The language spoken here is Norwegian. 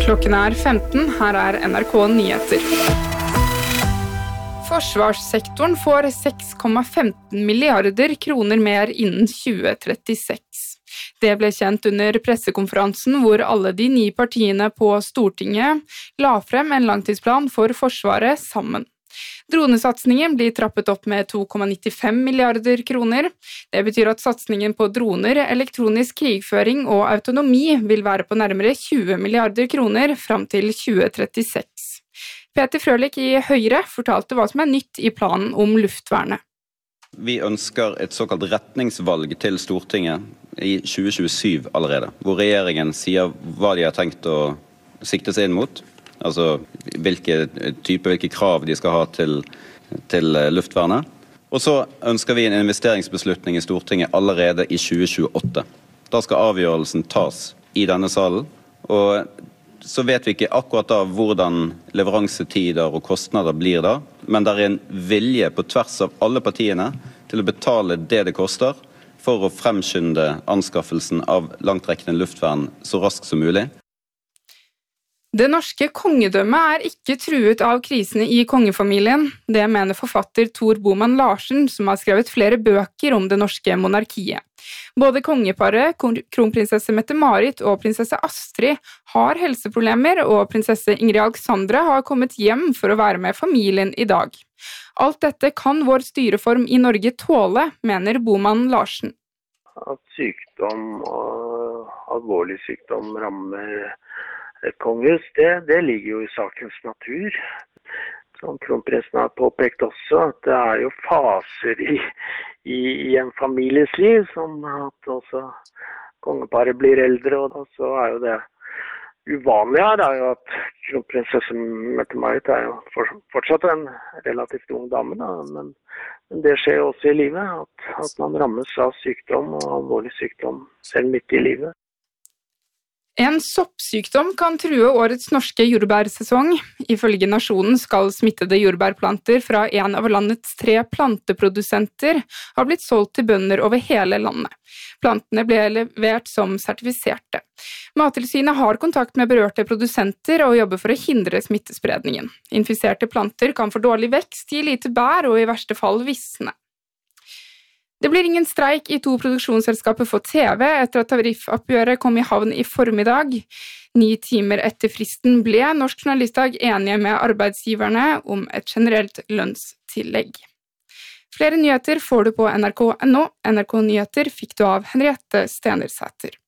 Klokken 15, her NRK Nyheter. Forsvarssektoren får 6,15 milliarder kroner mer innen 2036. Det ble kjent under pressekonferansen hvor alle de 9 partiene på Stortinget la frem en langtidsplan for Forsvaret sammen. Dronesatsningen blir trappet opp med 2,95 milliarder kroner. Det betyr at satsningen på droner, elektronisk krigføring og autonomi vil være på nærmere 20 milliarder kroner fram til 2036. Peter Frølich i Høyre fortalte hva som nytt i planen om luftvernet. Vi ønsker et såkalt retningsvalg til Stortinget i 2027 allerede, hvor regjeringen sier hva de har tenkt å sikte seg inn mot. Altså hvilke krav de skal ha til luftvernet. Og så ønsker vi en investeringsbeslutning i Stortinget allerede i 2028. Da skal avgjørelsen tas i denne salen, og så vet vi ikke akkurat da hvordan leveransetider og kostnader blir da, men det en vilje på tvers av alle partiene til å betale det koster for å fremskynde anskaffelsen av langtrekkende luftvern så raskt som mulig. Det norske kongedømmet ikke truet av krisene i kongefamilien. Det mener forfatter Tor Boman Larsen, som har skrevet flere bøker om det norske monarkiet. Både kongeparet, kronprinsesse Mette-Marit og prinsesse Astrid har helseproblemer, og prinsesse Ingrid Alexandra har kommet hjem for å være med familien i dag. Alt dette kan vår styreform i Norge tåle, mener Boman Larsen. At sykdom og alvorlig sykdom rammer et kongehus, det ligger jo i sakens natur. Som kronprinsen har påpekt også, at det jo faser i en families liv, som at også kongeparet blir eldre, og så jo det uvanlige her, jo at kronprinsesse Mette-Marit jo fortsatt en relativt ung dame, da, men det skjer jo også i livet, at man rammes av sykdom og alvorlig sykdom selv midt i livet. En soppsykdom kan true årets norske jordbærsesong. Ifølge Nasjonen skal smittede jordbærplanter fra en av landets 3 planteprodusenter ha blitt solgt til bønder over hele landet. Plantene ble levert som sertifiserte. Mattilsynet har kontakt med berørte produsenter og jobber for å hindre smittespredningen. Infiserte planter kan få dårlig vekst, gi lite bær og i verste fall visne. Det blir ingen streik i 2 produksjonsselskaper for TV etter at tariffoppgjøret kom i havn i formiddag. 9 timer etter fristen ble Norsk Journalistlag enige med arbeidsgiverne om et generelt lønnstillegg. Flere nyheter får du på nrk.no. NRK Nyheter fikk du av Henriette Stenersæter.